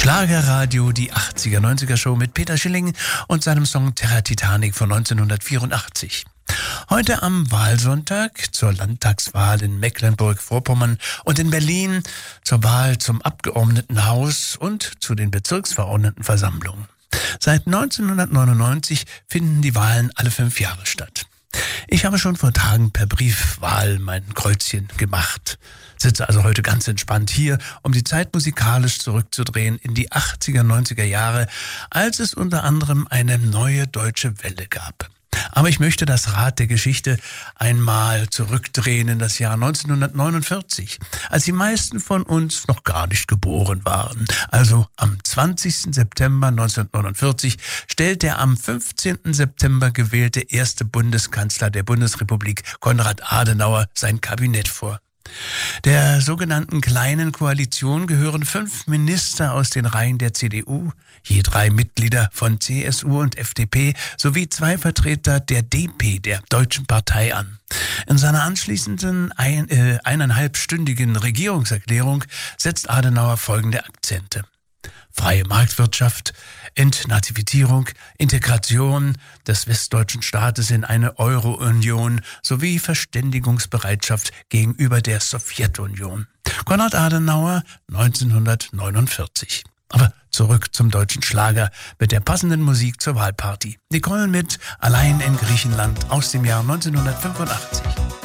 Schlagerradio, die 80er-90er-Show mit Peter Schilling und seinem Song Terra Titanic von 1984. Heute am Wahlsonntag zur Landtagswahl in Mecklenburg-Vorpommern und in Berlin zur Wahl zum Abgeordnetenhaus und zu den Bezirksverordnetenversammlungen. Seit 1999 finden die Wahlen alle 5 Jahre statt. Ich habe schon vor Tagen per Briefwahl mein Kreuzchen gemacht. Sitze also heute ganz entspannt hier, um die Zeit musikalisch zurückzudrehen in die 80er, 90er Jahre, als es unter anderem eine neue deutsche Welle gab. Aber ich möchte das Rad der Geschichte einmal zurückdrehen in das Jahr 1949, als die meisten von uns noch gar nicht geboren waren. Also am 20. September 1949 stellt der am 15. September gewählte erste Bundeskanzler der Bundesrepublik, Konrad Adenauer, sein Kabinett vor. Der sogenannten Kleinen Koalition gehören 5 Minister aus den Reihen der CDU, je 3 Mitglieder von CSU und FDP sowie 2 Vertreter der DP, der Deutschen Partei, an. In seiner anschließenden 1,5-stündigen Regierungserklärung setzt Adenauer folgende Akzente: freie Marktwirtschaft, Entnazifizierung, Integration des westdeutschen Staates in eine Euro-Union sowie Verständigungsbereitschaft gegenüber der Sowjetunion. Konrad Adenauer, 1949. Aber zurück zum deutschen Schlager mit der passenden Musik zur Wahlparty. Nicole mit Allein in Griechenland aus dem Jahr 1985.